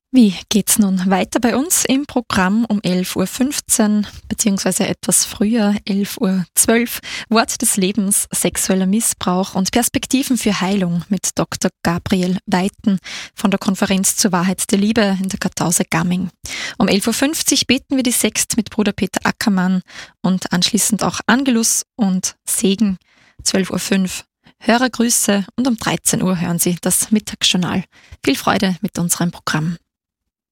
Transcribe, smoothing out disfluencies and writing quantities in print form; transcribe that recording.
Wie geht's nun weiter bei uns im Programm um 11:15 Uhr, beziehungsweise etwas früher, 11:12 Uhr, Wort des Lebens, sexueller Missbrauch und Perspektiven für Heilung mit Dr. Gabriel Weiten von der Konferenz zur Wahrheit der Liebe in der Kartause Gamming. Um 11:50 Uhr beten wir die Sext mit Bruder Peter Ackermann und anschließend auch Angelus und Segen, 12:05 Uhr. Hörergrüße und um 13 Uhr hören Sie das Mittagsjournal. Viel Freude mit unserem Programm.